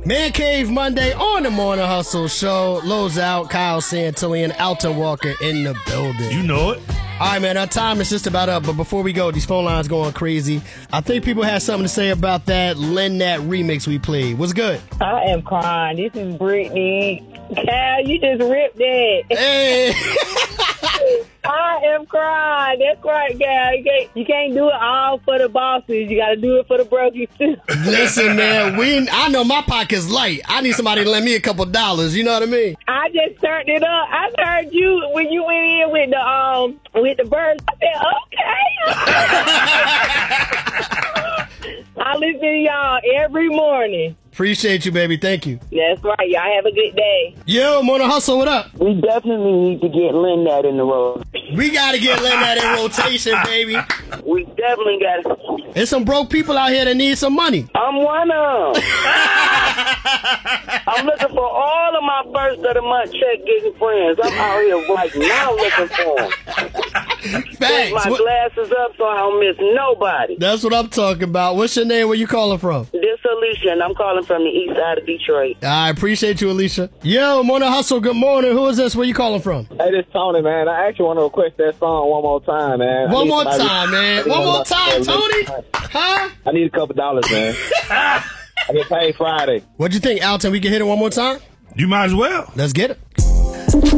Man Cave Monday on the Morning Hustle Show. Lows out, Kyle Santillan, Alton Walker in the building. You know it. All right, man, our time is just about up, but before we go, these phone lines going crazy. I think people have something to say about that Lynn Nat remix we played. What's good? I am crying. This is Brittany. Cal, you just ripped that. Hey! I am crying. That's right, Cal. You can't do it all for the bosses. You got to do it for the brokies, too. Listen, man, I know my pocket's light. I need somebody to lend me a couple dollars. You know what I mean? I just turned it up. I heard you when you went in with the birds. I said, okay. I listen to y'all every morning. Appreciate you, baby. Thank you. That's right. Y'all have a good day. Yo, Morning Hustle, what up? We definitely need to get Lynn Nat in the road. We got to get Lynn Nat in rotation, baby. We definitely got to. There's some broke people out here that need some money. I'm one of them. I'm looking for all of my first of the month check getting friends. I'm out here right now looking for them. Put my glasses up so I don't miss nobody. That's what I'm talking about. What's your name? Where you calling from? This Alicia, and I'm calling from the east side of Detroit. I appreciate you, Alicia. Yo, Morning Hustle, good morning. Who is this? Where you calling from? Hey, this is Tony, man. I actually want to request that song one more time, man. One more time, man. One more time, Tony. Huh? I need a couple dollars, man. I get paid Friday. What'd you think, Alton? We can hit it one more time? You might as well. Let's get it.